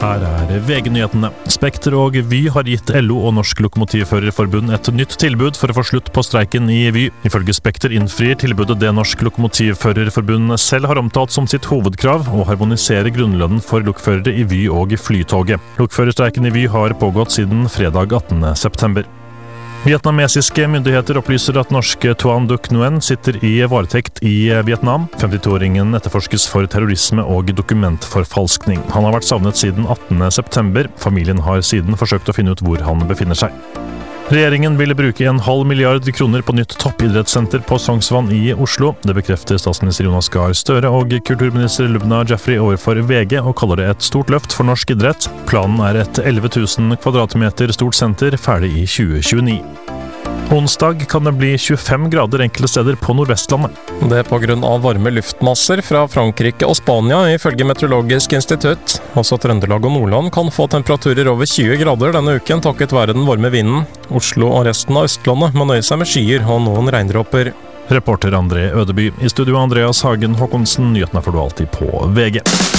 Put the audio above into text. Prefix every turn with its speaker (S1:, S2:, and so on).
S1: Her VG-nyhetene. Spekter og Vy har gitt LO og Norsk Lokomotivførerforbund et nytt tilbud for å få slutt på streiken i Vy. Ifølge Spekter innfrir tilbudet det Norsk Lokomotivførerforbund selv har omtalt som sitt hovedkrav, og harmoniserer grunnlønnen for lokførere i Vy og Flytoget. Lokførerstreiken i Vy har pågått siden fredag 18. september. Vietnamesiske myndigheter opplyser at norske Tuan Duc Nguyen sitter i varetekt i Vietnam. 52-åringen etterforskes for terrorisme og dokumentforfalskning. Han har vært savnet siden 18. september. Familien har siden forsøkt å finne ut hvor han befinner seg. Regjeringen vil bruke 0,5 milliard kroner på nytt toppidrettssenter på Sognsvann i Oslo. Det bekrefter statsminister Jonas Gahr Støre og kulturminister Lubna Jaffery overfor VG, og kaller det et stort løft for norsk idrett. Planen er et 11 000 kvadratmeter stort senter, ferdig i 2029. Onsdag kan det bli 25 grader enkelte steder på Nordvestlandet.
S2: Det er på grunn av varme luftmasser fra Frankrike og Spania, ifølge Meteorologisk institutt. Også Trøndelag og Nordland kan få temperaturer over 20 grader denne uken, takket være den varme vinden. Oslo og resten av Østlandet må nøye seg med skyer og noen regndråper.
S1: Reporter André Ødeby. I studio Andreas Hagen Håkonsen. Nyhetene får du alltid på VG.